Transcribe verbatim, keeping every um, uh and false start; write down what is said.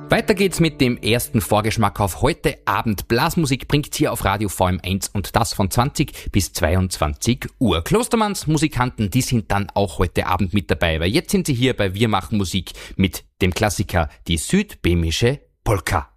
Weiter geht's mit dem ersten Vorgeschmack auf heute Abend. Blasmusik bringt's hier auf Radio V M eins und das von zwanzig bis zweiundzwanzig Uhr. Klostermanns Musikanten, die sind dann auch heute Abend mit dabei, weil jetzt sind sie hier bei Wir machen Musik mit dem Klassiker Die südböhmische Polka.